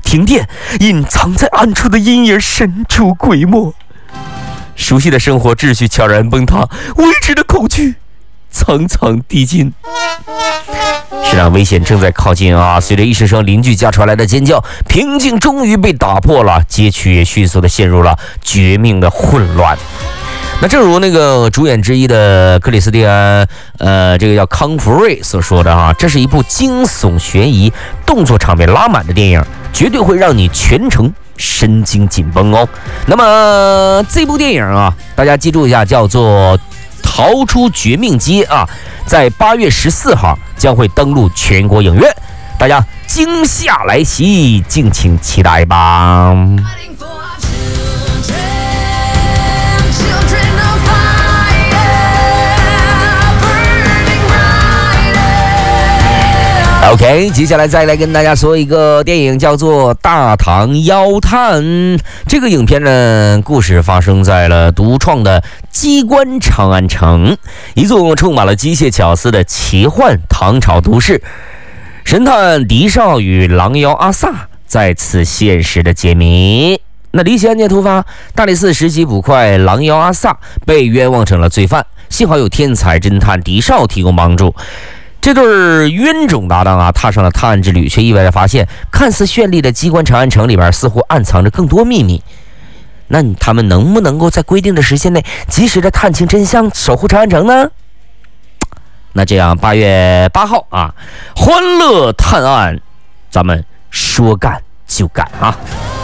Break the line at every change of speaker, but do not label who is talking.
停电，隐藏在暗处的阴影神出鬼没。熟悉的生活秩序悄然崩塌，未知的恐惧层层递进。是啊，危险正在靠近啊！随着一声声邻居家传来的尖叫，平静终于被打破了，街区也迅速的陷入了绝命的混乱。那正如那个主演之一的克里斯蒂安，这个叫康福瑞所说的啊，这是一部惊悚悬疑、动作场面拉满的电影，绝对会让你全程神经紧绷哦。那么这部电影啊，大家记住一下，叫做《逃出绝命街》啊，在8月14号将会登陆全国影院，大家惊吓来袭，敬请期待吧。OK， 接下来再来跟大家说一个电影，叫做《大唐妖探》。这个影片呢，故事发生在了独创的机关长安城，一座充满了机械巧思的奇幻唐朝都市。神探狄少与狼妖阿萨在此现实的解谜。那离奇案件突发，大理寺拾级捕快狼妖阿萨被冤枉成了罪犯，幸好有天才侦探狄少提供帮助。这对冤种搭档啊，踏上了探案之旅，却意外的发现，看似绚丽的机关长安城里边似乎暗藏着更多秘密。那他们能不能够在规定的时间内及时的探清真相，守护长安城呢？那这样8月8号啊，欢乐探案，咱们说干就干啊！